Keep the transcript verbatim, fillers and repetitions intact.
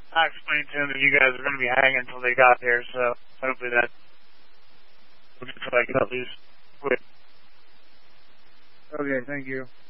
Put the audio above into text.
I explained to him that you guys were going to be hanging until they got there, so hopefully that will just like at least quit. Okay, thank you.